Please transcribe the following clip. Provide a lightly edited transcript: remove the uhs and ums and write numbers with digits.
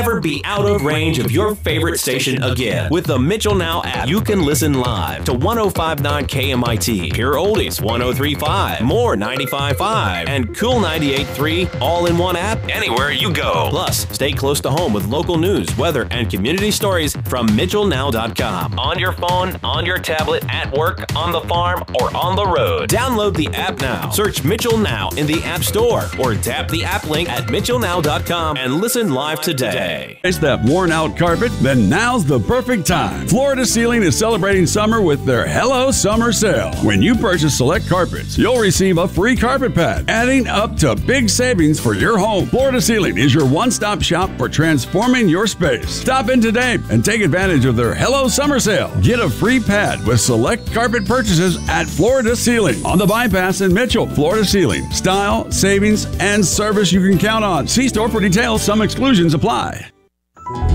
never be out of range of your favorite station again. With the Mitchell Now app, you can listen live to 105.9 KMIT, Pure Oldies 103.5, More 95.5, and Cool 98.3 all in one app anywhere you go. Plus, stay close to home with local news, weather, and community stories from MitchellNow.com. On your phone, on your tablet, at work, on the farm, or on the road. Download the app now. Search Mitchell Now in the App Store or tap the app link at MitchellNow.com and listen live today. Is that worn out carpet? Then now's the perfect time. Florida Ceiling is celebrating summer with their Hello Summer Sale. When you purchase select carpets, you'll receive a free carpet pad, adding up to big savings for your home. Florida Ceiling is your one-stop shop for transforming your space. Stop in today and take advantage of their Hello Summer Sale. Get a free pad with select carpet purchases at Florida Ceiling on the Bypass in Mitchell. Florida Ceiling. Style, savings, and service you can count on. See store for details. Some exclusions apply.